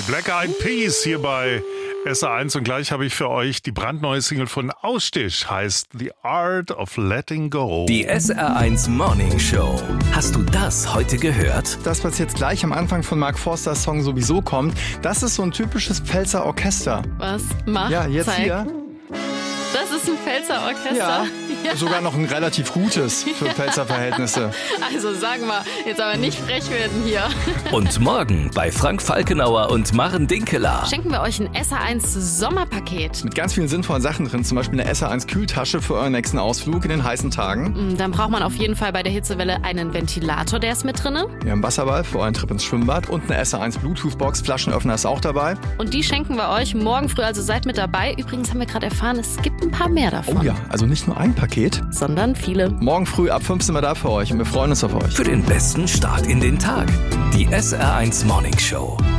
Black Eyed Peas hier bei SA1 und gleich habe ich für euch die brandneue Single von Ausstich, heißt The Art of Letting Go. Die SR1 Morning Show. Hast du das heute gehört? Das, was jetzt gleich am Anfang von Mark Forsters Song sowieso kommt, das ist so ein typisches Pfälzer Orchester. Was? Mach, Ja, jetzt zeig. hier. Das ist ein Pfälzer Orchester. Ja, sogar noch ein relativ gutes für Pfälzer Verhältnisse. Also sag mal, jetzt aber nicht frech werden hier. Und morgen bei Frank Falkenauer und Maren Dinkeler. Schenken wir euch ein SA1 Sommerpaket. Mit ganz vielen sinnvollen Sachen drin, zum Beispiel eine SA1 Kühltasche für euren nächsten Ausflug in den heißen Tagen. Dann braucht man auf jeden Fall bei der Hitzewelle einen Ventilator, der ist mit drinne. Wir haben Wasserball für euren Trip ins Schwimmbad und eine SA1 Bluetooth-Box, Flaschenöffner ist auch dabei. Und die schenken wir euch morgen früh, also seid mit dabei. Übrigens haben wir gerade erfahren, es gibt ein paar mehr davon. Oh ja, also nicht nur ein Paket. Sondern viele. Morgen früh ab 5 sind wir da für euch und wir freuen uns auf euch. Für den besten Start in den Tag. Die SR1 Morning Show.